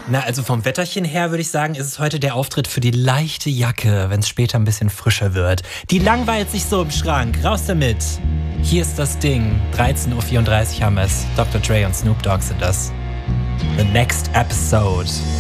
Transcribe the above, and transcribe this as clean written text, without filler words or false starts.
Na, also vom Wetterchen her würde ich sagen, ist es heute der Auftritt für die leichte Jacke, wenn es später ein bisschen frischer wird. Die langweilt sich so im Schrank. Raus damit. Hier ist das Ding. 13:34 Uhr haben wir es. Dr. Dre und Snoop Dogg sind das. The Next Episode.